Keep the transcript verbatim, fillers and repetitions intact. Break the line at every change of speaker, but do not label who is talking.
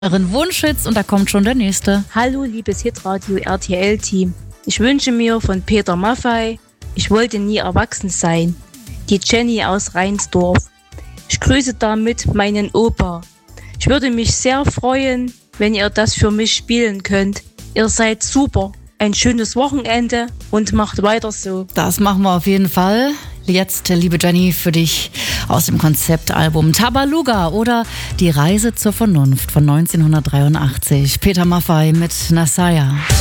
Euren Wunschhits und da kommt schon der nächste.
Hallo liebes Hitradio R T L-Team. Ich wünsche mir von Peter Maffay Ich wollte nie erwachsen sein. Die Jenny aus Reinsdorf. Ich grüße damit meinen Opa. Ich würde mich sehr freuen, wenn ihr das für mich spielen könnt. Ihr seid super. Ein schönes Wochenende und macht weiter so.
Das machen wir auf jeden Fall. Jetzt, liebe Jenny, für dich aus dem Konzeptalbum Tabaluga oder Die Reise zur Vernunft von neunzehnhundertdreiundachtzig. Peter Maffay mit Nasaya.